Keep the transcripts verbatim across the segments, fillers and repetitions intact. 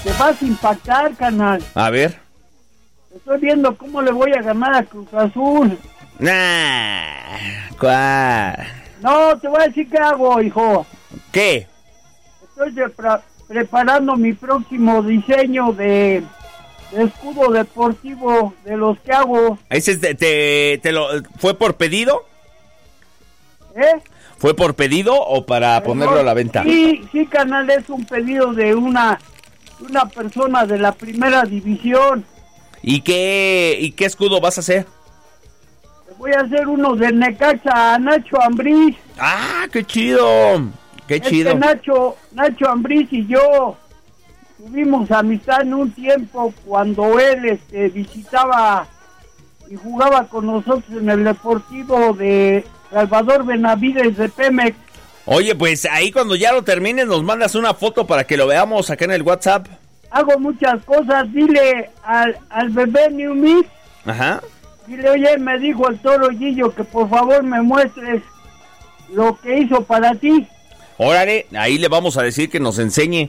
te vas a impactar, carnal. A ver. Estoy viendo cómo le voy a ganar a Cruz Azul. Nah, ¿cuál? No, te voy a decir qué hago, hijo. ¿Qué? Estoy pre- preparando mi próximo diseño de, de escudo deportivo de los que hago. ¿Ese es de- te, te lo, ¿Fue por pedido? ¿Eh? ¿Fue por pedido o para ponerlo a la venta? Sí, sí, carnal, es un pedido de una, una persona de la primera división. ¿Y qué, y qué escudo vas a hacer? Voy a hacer uno de Necaxa a Nacho Ambriz. ¡Ah, qué chido! ¡Qué Es chido! que Nacho, Nacho Ambriz y yo tuvimos amistad en un tiempo cuando él este, visitaba y jugaba con nosotros en el Deportivo de Salvador Benavides de Pemex. Oye, pues ahí cuando ya lo termines nos mandas una foto para que lo veamos acá en el WhatsApp. Hago muchas cosas, dile al, al bebé New Mix. Ajá. Dile, oye, me dijo el Toro Gillo que por favor me muestres lo que hizo para ti. Órale, ahí le vamos a decir que nos enseñe.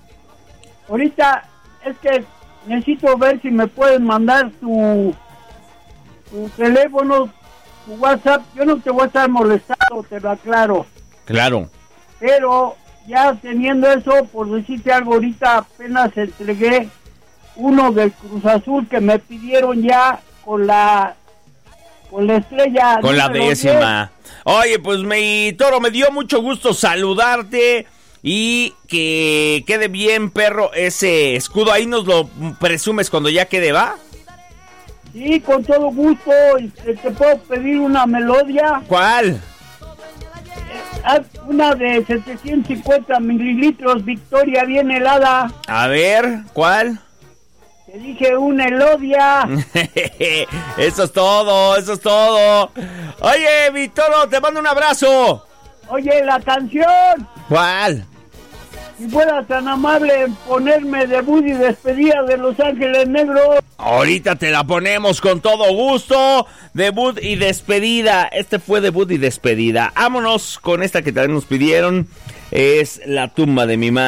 Ahorita es que necesito ver si me pueden mandar tu, tu teléfono, tu WhatsApp. Yo no te voy a estar molestando, te lo aclaro. Claro. Pero ya teniendo eso, por decirte algo, ahorita apenas entregué uno del Cruz Azul que me pidieron ya con la con la estrella. Con la número décima. Oye, pues mi Toro, me dio mucho gusto saludarte y que quede bien, perro, ese escudo. Ahí nos lo presumes cuando ya quede, ¿va? diez. Sí, con todo gusto. Y te, te puedo pedir una melodía. ¿Cuál? Ah, una de setecientos cincuenta mililitros, Victoria bien helada. A ver, ¿cuál? Te dije una Elodia. Eso es todo, eso es todo. Oye, mi Toro, te mando un abrazo. Oye, la canción. ¿Cuál? Si fueras tan amable en ponerme debut y despedida de Los Ángeles Negros. Ahorita te la ponemos con todo gusto. Debut y despedida. Este fue debut y despedida. Vámonos con esta que también nos pidieron. Es La tumba de mi madre.